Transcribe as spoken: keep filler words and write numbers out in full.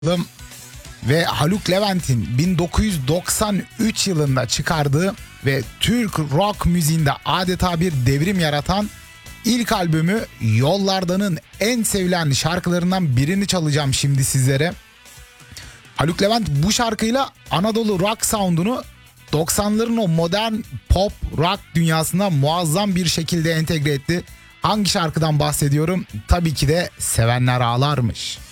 Ve Haluk Levent'in bin dokuz yüz doksan üç yılında çıkardığı ve Türk rock müziğinde adeta bir devrim yaratan ilk albümü Yollardan'ın en sevilen şarkılarından birini çalacağım şimdi sizlere. Haluk Levent bu şarkıyla Anadolu rock sound'unu doksanların o modern pop rock dünyasına muazzam bir şekilde entegre etti. Hangi şarkıdan bahsediyorum? Tabii ki de Sevenler Ağlarmış.